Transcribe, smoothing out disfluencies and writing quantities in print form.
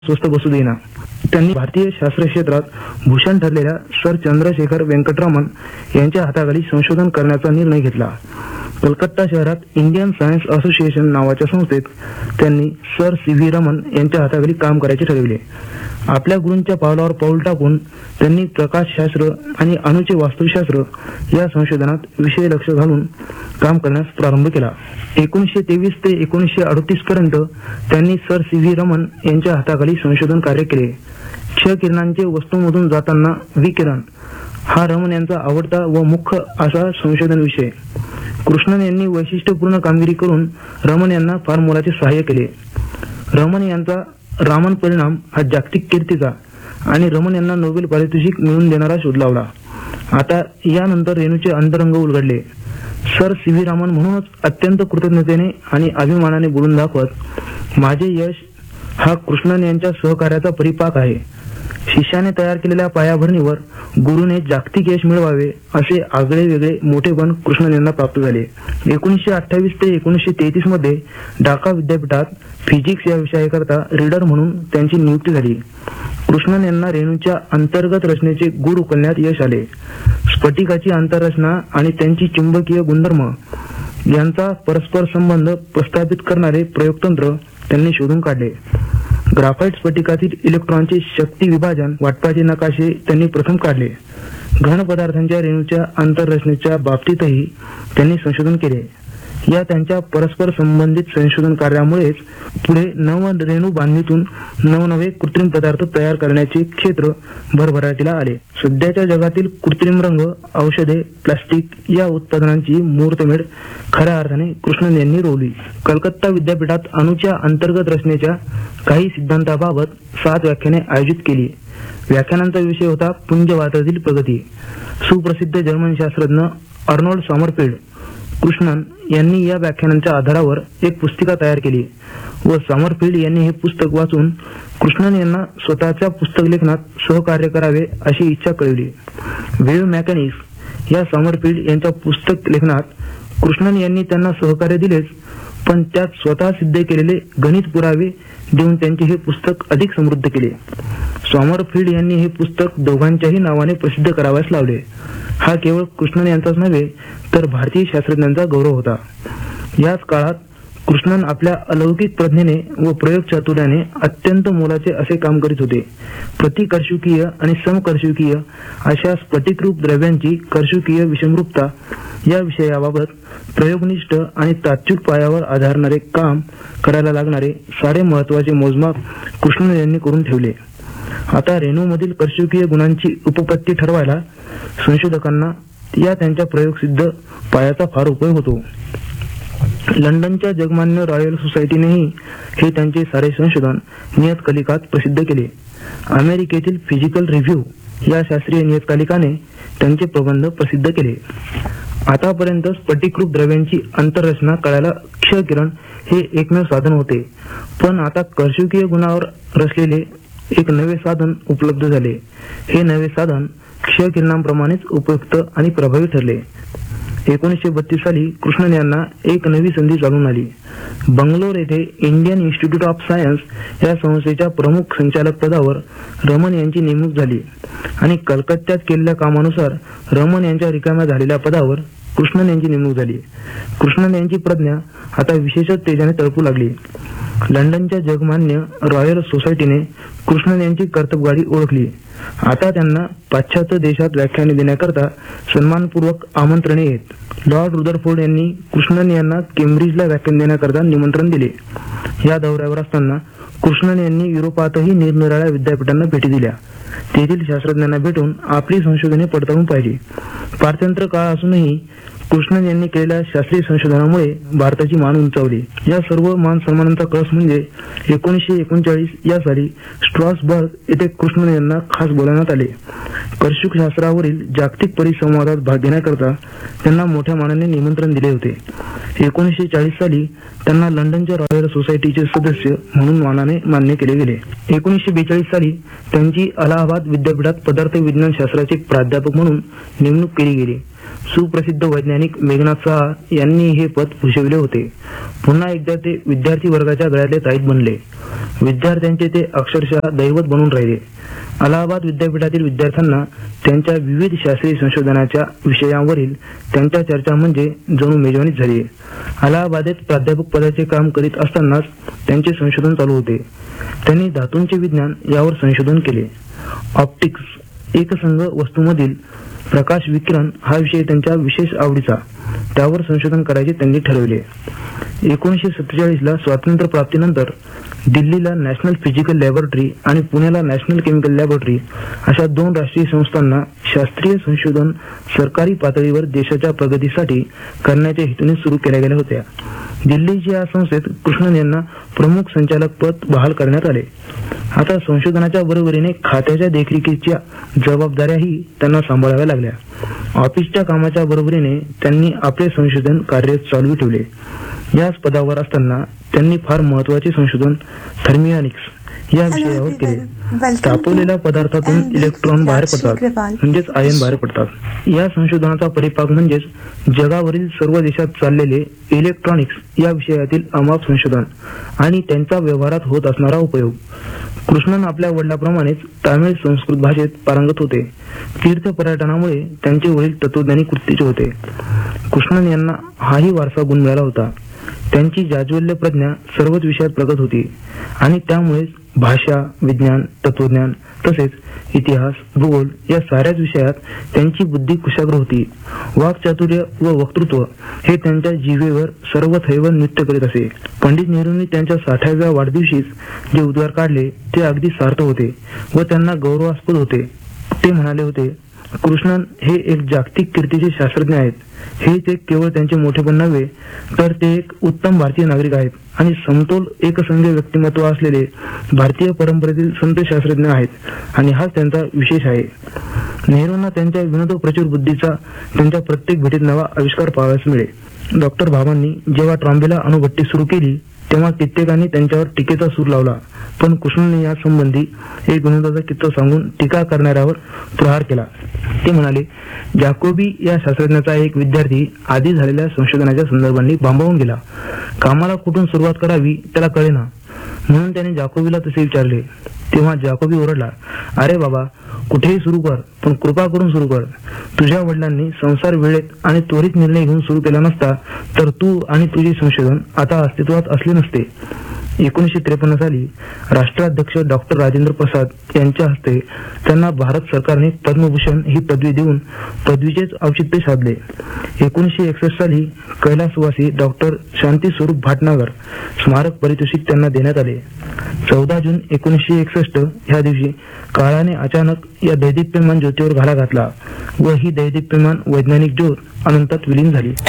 स्वस्त बसू देईना. त्यांनी भारतीय शास्त्र क्षेत्रात भूषण ठरलेल्या सर चंद्रशेखर वेंकटरामन यांच्या हाताखाली संशोधन करण्याचा निर्णय घेतला. कलकत्ता शहरात इंडियन सायन्स असोसिएशन नावाच्या संस्थेत त्यांनी सर सी.व्ही. रमन यांच्या हाताखाली काम करायचे ठरविले. आपल्या गुरूंच्या पावलावर पाऊल टाकून त्यांनी प्रकाशशास्त्र आणि अणुचे वास्तुशास्त्र या संशोधनात विषय लक्ष घालून काम करण्यास प्रारंभ केला. 1923 ते 1938 पर्यंत त्यांनी सर सी.व्ही. रमन यांच्या हाताखाली संशोधन कार्य केले. क्ष किरणांचे वस्तूमधून जाताना विकिरण हा रमन यांचा आवडता व मुख्य असा संशोधन विषय. कृष्णन यांनी वैशिष्ट्यपूर्ण कामगिरी करून रमन यांना फार मोलाचे सहाय्य केले. रमन यांचा रामन परिणाम हा जागतिक कीर्तीचा आणि रमन यांना नोबेल पारितोषिक मिळवून देणारा शोध लावला. आता यानंतर रेणूचे अंतरंग उलगडले. सर सी.व्ही. रामन म्हणूनच अत्यंत कृतज्ञतेने आणि अभिमानाने बोलून दाखवत, माझे यश हा कृष्णन यांच्या सहकार्याचा परिपाक आहे. शिष्याने तयार केलेल्या पायाभरणीवर गुरुने जागतिक यश मिळवावे असे आगळे वेगळे मोठेपण कृष्णन यांना प्राप्त झाले. 1928 ते 1933 मध्ये ढाका विद्यापीठात फिजिक्स या विषयाकरता रीडर म्हणून त्यांची नियुक्ती झाली. कृष्णन यांना रेणूच्या अंतर्गत रचनेचे गूढ उकलण्यात यश आले. स्फटिकाची आंतररचना आणि त्यांची चुंबकीय गुणधर्म यांचा परस्पर संबंध प्रस्थापित करणारे प्रयोगतंत्र त्यांनी शोधून काढले. ग्राफाइट स्फटिकातील इलेक्ट्रॉनचे शक्ती विभाजन वाटपाचे नकाशे त्यांनी प्रथम काढले. घन पदार्थांच्या रेणूच्या आंतररचनेच्या बाबतीतही त्यांनी संशोधन केले. या त्यांच्या परस्पर संबंधित संशोधन कार्यामुळेच पुढे नव रेणू बांधणीतून नवनवे कृत्रिम पदार्थ तयार करण्याचे क्षेत्र भरभराटीला आले. सध्याच्या जगातील कृत्रिम रंग, औषधे, प्लास्टिक या उत्पादनांची मुहूर्तमेढ खऱ्या अर्थाने कृष्णन यांनी रोवली. कलकत्ता विद्यापीठात अणूच्या अंतर्गत रचनेच्या काही सिद्धांताबाबत 7 व्याख्याने आयोजित केली. व्याख्यानांचा विषय होता पुंजवातातील प्रगती. सुप्रसिद्ध जर्मन शास्त्रज्ञ अर्नोल्ड सॉमरफेल्ड कृष्णन यांनी या व्याख्यानांच्या आधारावर एक पुस्तिका तयार केली व सॉमरफेल्ड यांनी हे पुस्तक वाचून कृष्णन यांना स्वतःच्या पुस्तक लेखनात सहकार्य करावे अशी इच्छा कळवली. वेव्ह मेकॅनिक्स या सॉमरफेल्ड यांच्या पुस्तक लेखनात कृष्णन यांनी त्यांना सहकार्य दिलेच, पण त्यात स्वतः सिद्ध केलेले गणित पुरावे देऊन त्यांचे हे पुस्तक अधिक समृद्ध केले. सॉमरफेल्ड यांनी हे पुस्तक दोघांच्याही नावाने प्रसिद्ध करावयास लावले. हा केवळ कृष्णन यांचाच नव्हे तर भारतीय शास्त्रज्ञांचा गौरव होता. याच काळात कृष्णन आपल्या अलौकिक प्रज्ञेने व प्रयोग चातुर्याने अत्यंत मोलाचे असे काम करीत होते. प्रतिकर्षुकीय आणि समकर्षुकीय अशा स्फटिकरूप द्रव्यांची कर्षुकीय विषमरूपता या विषयाबाबत प्रयोगनिष्ठ आणि तात्विक पायावर आधारणारे काम करायला लागणारे सारे महत्वाचे मोजमाप कृष्णन यांनी करून ठेवले. आता रेणूमधील कर्षुकीय गुणांची उपपत्ती ठरवायला संशोधकांना या त्यांच्या प्रयोगसिद्ध पायाचा फार उपयोग होतो. लंडनच्या जगमान्य रॉयल सोसायटीनेही हे त्यांचे सारे संशोधन नियतकालिकात प्रसिद्ध केले. अमेरिकेतील फिजिकल रिव्ह्यू या शास्त्रीय नियतकालिकाने त्यांचे प्रबंध प्रसिद्ध केले. आतापर्यंत स्फटिकरूप द्रव्यांची आंतररचना कळायला क्ष किरण हे एकमेव साधन होते, पण आता कर्षुकीय गुणावर रचलेले एक नवे साधन उपलब्ध झाले. हे नवे साधन क्ष किरणांप्रमाणेच उपयुक्त आणि प्रभावी ठरले. 1932 साली कृष्णन यांना एक नवी संधी चालून आली. बंगलोर येथे इंडियन इन्स्टिट्यूट ऑफ सायन्स या संस्थेच्या प्रमुख संचालक पदावर रमन यांची नेमणूक झाली आणि कलकत्त्यात केलेल्या कामानुसार रमन यांच्या रिकाम्या झालेल्या पदावर कृष्णन यांची नेमणूक झाली. कृष्णन यांची प्रज्ञा आता विशेषच तेजाने तळपू लागली. लंडनच्या जगमान्य रॉयल सोसायटीने कृष्णन यांची कर्तबगारी ओळखली. आता त्यांना पाश्चात्य देशात व्याख्याने देण्याकरता सन्मानपूर्वक आमंत्रणे येत. लॉर्ड रुदरफोर्ड यांनी कृष्णन यांना केम्ब्रिजला व्याख्यान देण्याकरता निमंत्रण दिले. या दौऱ्यावर असताना कृष्णन यांनी युरोपातही निरनिराळ्या विद्यापीठांना भेटी दिल्या. तेथील शास्त्रज्ञांना भेटून आपली संशोधने पडताळून पाहिली. पारतंत्र्य काळ असूनही कृष्णन यांनी केलेल्या शास्त्रीय संशोधनामुळे भारताची मान उंचावली. या सर्व मान सन्मानांचा कळस म्हणजे 1939 या साली स्ट्रॉसबर्ग येथे कृष्णन यांना खास बोलावण्यात आले. कर्षुक शास्त्रावरील जागतिक परिसंवादात भाग घेण्याकरता त्यांना मोठ्या मानाने निमंत्रण दिले होते. 1940 साली त्यांना लंडनच्या रॉयल सोसायटीचे सदस्य म्हणून मानाने मान्य केले गेले. 1942 साली त्यांची अलाहाबाद विद्यापीठात पदार्थ विज्ञान शास्त्राचे प्राध्यापक म्हणून नेमणूक केली गेली. सुप्रसिद्ध वैज्ञानिक मेघनाथ सहा यांनी हे पद भूषविले होते. पुन्हा एकदा ते विद्यार्थी वर्गाच्या गळ्यातले ताईत बनले. विद्यार्थ्यांचे ते अक्षरशः दैवत बनून राहिले. अलाहाबाद विद्यापीठातील विद्यार्थ्यांना त्यांच्या विविध शास्त्रीय संशोधनाच्या विषयांवरील त्यांच्या चर्चा म्हणजे जणू मेजवानीच झाली. अलाहाबादेत प्राध्यापक पदाचे काम करीत असतानाच त्यांचे संशोधन चालू होते. त्यांनी धातूंचे विज्ञान यावर संशोधन केले. ऑप्टिक्स, एकसंघ वस्तूमधील प्रकाश विकिरण हा विषय त्यांच्या विशेष आवडीचा. त्यावर संशोधन करायचे त्यांनी ठरवले. 1947ला स्वातंत्र्य प्राप्तीनंतर दिल्लीला नॅशनल फिजिकल लॅबोरेटरी आणि पुण्याला नॅशनल केमिकल लॅबोरेटरी अशा 2 राष्ट्रीय संस्थांना शास्त्रीय संशोधन सरकारी पातळीवर देशाच्या प्रगतीसाठी करण्याच्या हेतूने सुरू केल्या गेल्या होत्या. दिल्लीच्या या संस्थेत कृष्णन यांना प्रमुख संचालक पद बहाल करण्यात आले. आता संशोधनाच्या बरोबरीने खात्याच्या देखरेखीच्या जबाबदाऱ्याही त्यांना सांभाळाव्या लागल्या. ऑफिसच्या कामाच्या बरोबरीने त्यांनी आपले संशोधन कार्य चालू ठेवले. याच पदावर असताना त्यांनी फार महत्वाचे संशोधन थर्मिओनिक्स या विषयावर केले. तापवलेल्या पदार्थातून इलेक्ट्रॉन बाहेर पडतात म्हणजेच आयन बाहेर पडतात. या संशोधनाचा परिपाक म्हणजेच जगावरील सर्व देशात चाललेले इलेक्ट्रॉनिक्स या विषयातील अमाप संशोधन आणि त्यांचा व्यवहारात होत असणारा उपयोग. कृष्णन आपल्या वडिलांप्रमाणेच तामिळ संस्कृत भाषेत पारंगत होते. तीर्थ पर्यटनामुळे त्यांचे वडील तत्वज्ञानी कृतीचे होते. कृष्णन यांना हाही वारसा गुण मिळाला होता. त्यांची जाज्वल्य प्रज्ञा सर्वच विषयात प्रगत होती आणि त्यामुळेच भाषा, विज्ञान, तत्वज्ञान तसेच इतिहास, भूगोल या साऱ्याच विषयात त्यांची बुद्धी कुशाग्र होती. वाक्चातुर्य व वक्तृत्व हे त्यांच्या जिभेवर सर्वथैव नृत्य करीत असे. पंडित नेहरूंनी त्यांच्या 60व्या वाढदिवशीच जे उद्गार काढले ते अगदी सार्थ होते व त्यांना गौरवास्पद होते. ते म्हणाले होते, कृष्णन हे एक जागतिक कीर्तीचे शास्त्रज्ञ आहेत. हे ते केवळ त्यांचे मोठेपण नव्हे तर ते एक उत्तम भारतीय नागरिक आहेत आणि समतोल एकसंघ व्यक्तिमत्व असलेले भारतीय परंपरेतील संत शास्त्रज्ञ आहेत आणि हाच त्यांचा विशेष आहे. नेहरूंना त्यांच्या विनोद प्रचुर बुद्धीचा त्यांच्या प्रत्येक भेटीत नवा आविष्कार पाहावयास मिळे. डॉक्टर भाभांनी जेव्हा ट्रॉम्बेला अणुभट्टी सुरू केली तेव्हा कित्येकांनी त्यांच्यावर टीकेचा सूर लावला, पण कृष्णनने या संबंधी एक विनोदाचा किस्सा सांगून टीका करणाऱ्यावर प्रहार केला. ते म्हणाले, जॅकोबी या शास्त्रज्ञाचा एक विद्यार्थी आधी झालेल्या संशोधनाच्या संदर्भांनी भांबावून गेला. कामाला कुठून सुरुवात करावी त्याला कळेना, म्हणून त्याने जॅकोबीला तसे विचारले. तेव्हा जॅकोबी ओरडला, अरे बाबा, कुठेही सुरू कर, पण कृपा करून सुरू कर. तुझ्या वडिलांनी संसार वेळेत आणि त्वरित निर्णय घेऊन सुरू केला नसता तर तू आणि तुझे संशोधन आता अस्तित्वात असले नसते. 1953 साली राष्ट्राध्यक्ष डॉक्टर राजेंद्र प्रसाद यांच्या हस्ते त्यांना भारत सरकारने पद्मभूषण ही पदवी देऊन पदवीचेच औचित्य साधले. 1961 साली कैलासवासी डॉक्टर शांती स्वरूप भाटनागर स्मारक पारितोषिक त्यांना देण्यात आले. 14 जून 1961 ह्या दिवशी काळाने अचानक या दैदिप्यमान ज्योतीवर घाला घातला व ही दैदिप्यमान वैज्ञानिक ज्योत अनंतात विलीन झाली.